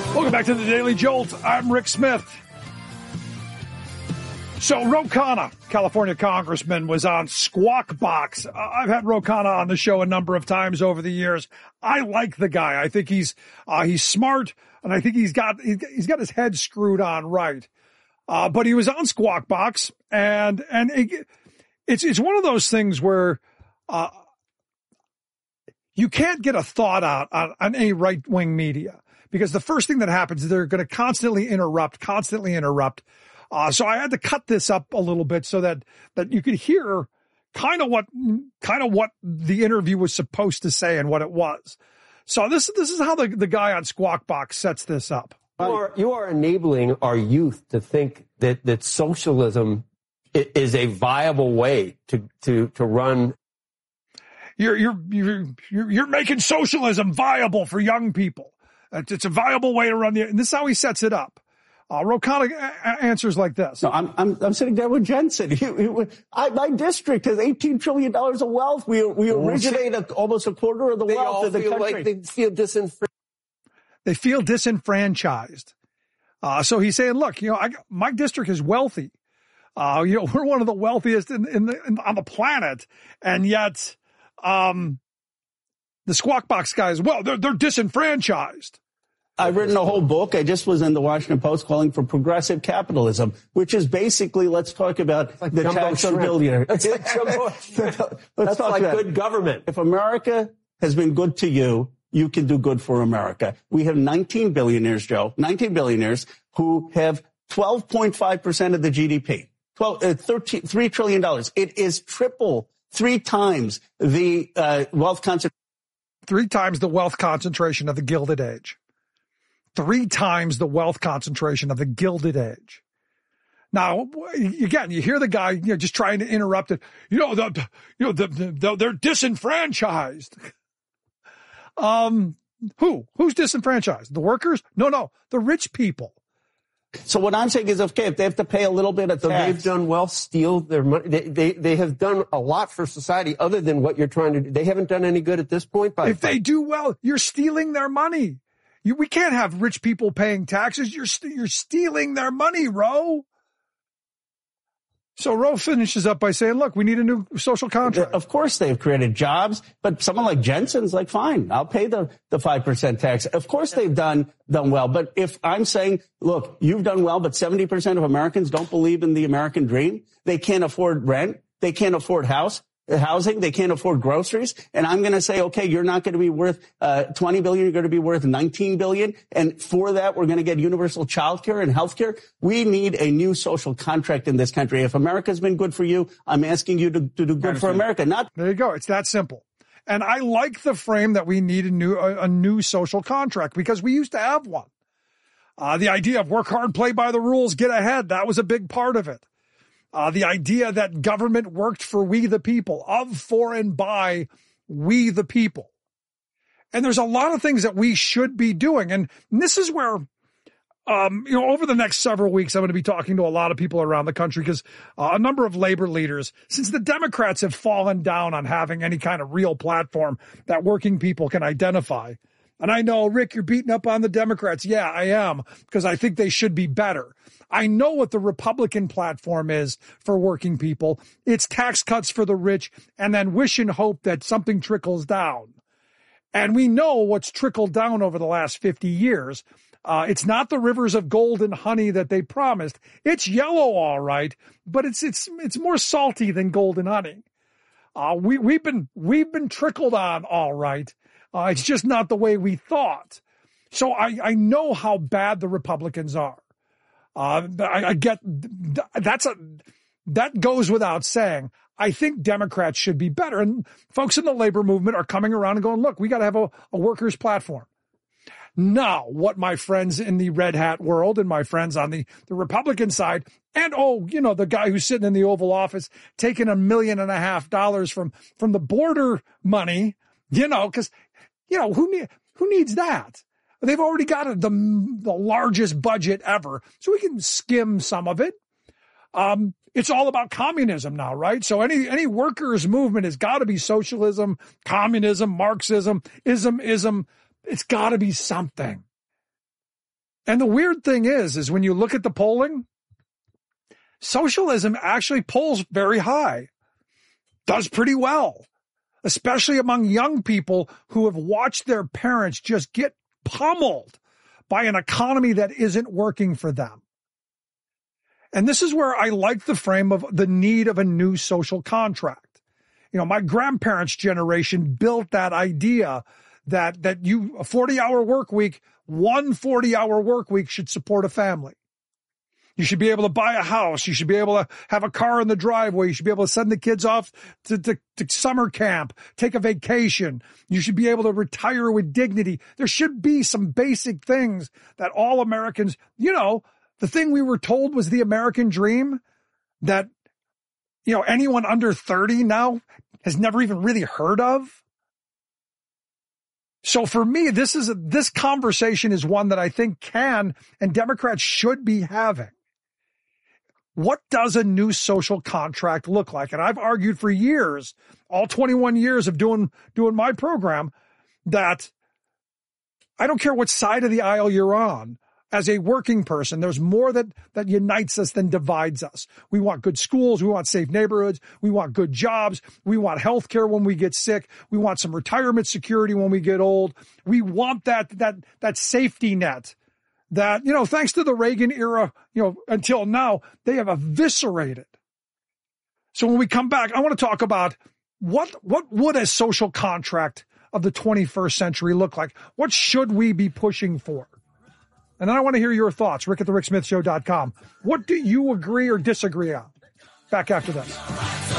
Welcome back to the Daily Jolt. I'm Rick Smith. So Ro Khanna, California congressman, was on Squawk Box. I've had Ro Khanna on the show a number of times over the years. I like the guy. I think he's smart, and I think he's got his head screwed on right. But he was on Squawk Box, and it's one of those things where you can't get a thought out on any right-wing media, because the first thing that happens is they're going to constantly interrupt. So I had to cut this up a little bit so that you could hear kind of what the interview was supposed to say and what it was. So this is how the guy on Squawk Box sets this up. You are enabling our youth to think that socialism is a viable way to run. You're making socialism viable for young people. It's a viable way to run and this is how he sets it up. Ro Khanna answers like this. No, I'm sitting there with Jensen. My district has $18 trillion of wealth. We originate almost a quarter of the wealth of the country. Like they feel disenfranchised. They feel disenfranchised. So he's saying, look, my district is wealthy. We're one of the wealthiest on the planet, and yet the Squawk Box guys, well, they're disenfranchised. I've written a whole book. I just was in the Washington Post calling for progressive capitalism, which is basically, let's talk about like the tax on billionaires. That's like good government. If America has been good to you, you can do good for America. We have 19 billionaires, Joe, 19 billionaires who have 12.5% of the GDP, $3 trillion. It is three times the wealth concentration. 3 times the wealth concentration of the Gilded Age. 3 times the wealth concentration of the Gilded Age. Now, again, you hear the guy, just trying to interrupt it. They're disenfranchised. Who's disenfranchised? The workers? No, the rich people. So what I'm saying is, okay, if they have to pay a little bit of tax. They've done well, steal their money. They have done a lot for society other than what you're trying to do. They haven't done any good at this point. If they do well, you're stealing their money. We can't have rich people paying taxes. You're stealing their money, Ro. So Ro finishes up by saying, look, we need a new social contract. Of course they've created jobs, but someone like Jensen's like, fine, I'll pay the 5% tax. Of course they've done well. But if I'm saying, look, you've done well, but 70% of Americans don't believe in the American dream. They can't afford rent. They can't afford housing. They can't afford groceries. And I'm going to say, okay, you're not going to be worth $20 billion. You're going to be worth $19 billion. And for that, we're going to get universal child care and health care. We need a new social contract in this country. If America's been good for you, I'm asking you to do good for America. There you go. It's that simple. And I like the frame that we need a new social contract, because we used to have one. The idea of work hard, play by the rules, get ahead. That was a big part of it. The idea that government worked for we the people, of, for, and by we the people. And there's a lot of things that we should be doing. And this is where, over the next several weeks, I'm going to be talking to a lot of people around the country, because a number of labor leaders, since the Democrats have fallen down on having any kind of real platform that working people can identify. And I know, Rick, you're beating up on the Democrats. Yeah, I am, because I think they should be better. I know what the Republican platform is for working people. It's tax cuts for the rich and then wish and hope that something trickles down. And we know what's trickled down over the last 50 years. It's not the rivers of gold and honey that they promised. It's yellow, all right, but it's more salty than gold and honey. We've been trickled on, all right. It's just not the way we thought. So I know how bad the Republicans are. I get that goes without saying. I think Democrats should be better. And folks in the labor movement are coming around and going, look, we got to have a workers' platform. Now, what my friends in the red hat world and my friends on the Republican side, and the guy who's sitting in the Oval Office taking $1.5 million from the border money, because who needs that? They've already got the largest budget ever, so we can skim some of it. It's all about communism now, right? So any workers' movement has got to be socialism, communism, Marxism, ism. It's got to be something. And the weird thing is when you look at the polling, socialism actually polls very high, does pretty well, especially among young people who have watched their parents just get pummeled by an economy that isn't working for them. And this is where I like the frame of the need of a new social contract. My grandparents' generation built that idea that a 40-hour work week, one 40-hour work week should support a family. You should be able to buy a house. You should be able to have a car in the driveway. You should be able to send the kids off to summer camp, take a vacation. You should be able to retire with dignity. There should be some basic things that all Americans, the thing we were told was the American dream that, anyone under 30 now has never even really heard of. So for me, this conversation is one that I think can and Democrats should be having. What does a new social contract look like? And I've argued for years, all 21 years of doing my program, that I don't care what side of the aisle you're on. As a working person, there's more that unites us than divides us. We want good schools. We want safe neighborhoods. We want good jobs. We want health care when we get sick. We want some retirement security when we get old. We want that safety net that, thanks to the Reagan era, until now, they have eviscerated. So when we come back, I want to talk about what would a social contract of the 21st century look like? What should we be pushing for? And then I want to hear your thoughts. Rick@thericksmithshow.com. What do you agree or disagree on? Back after this.